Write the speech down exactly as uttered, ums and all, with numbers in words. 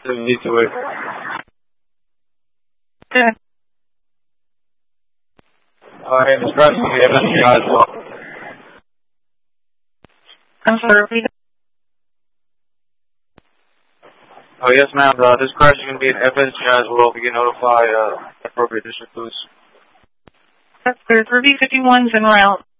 Didn't need to wait. Good. Alright, Miss Price, you have F S G I as well. I'm sorry, repeat. Oh, yes, ma'am. Uh, this crash is going to be an F S G I as well. We can notify uh, appropriate district police. That's clear. three B fifty-one's en route.